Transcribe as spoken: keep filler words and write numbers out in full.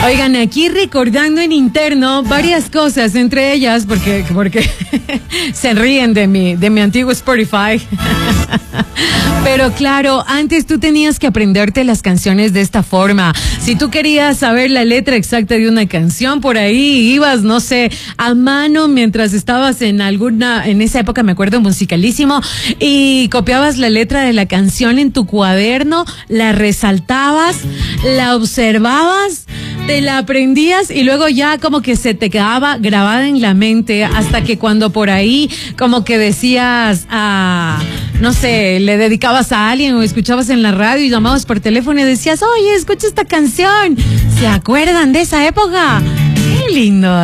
Oigan, aquí recordando en interno varias cosas, entre ellas, porque, porque se ríen de mi, de mi antiguo Spotify. Pero claro, antes tú tenías que aprenderte las canciones de esta forma. Si tú querías saber la letra exacta de una canción, por ahí ibas, no sé, a mano mientras estabas en alguna, en esa época me acuerdo, Musicalísimo, y copiabas la letra de la canción en tu cuaderno, la resaltabas, la observabas, te la aprendías y luego ya como que se te quedaba grabada en la mente hasta que cuando por ahí como que decías, ah, no sé, le dedicabas a alguien o escuchabas en la radio y llamabas por teléfono y decías, oye, escucha esta canción. ¿Se acuerdan de esa época? Qué lindo.